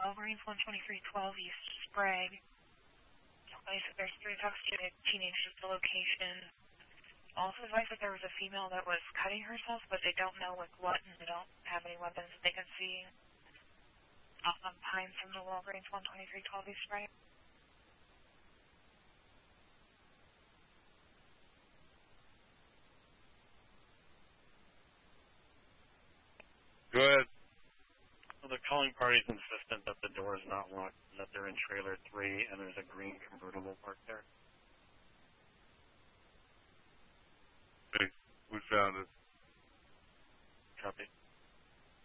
Walgreens 12312 East Sprague. There's 3 intoxicated teenagers at the location. Also advised that there was a female that was cutting herself, but they don't know with what, and they don't have any weapons that they can see. Pine from the Walgreens 12312 East Sprague. Go ahead. Well, the calling party's insistent that the door is not locked, and that they're in trailer 3, and there's a green convertible parked there. Okay, we found it. Copy.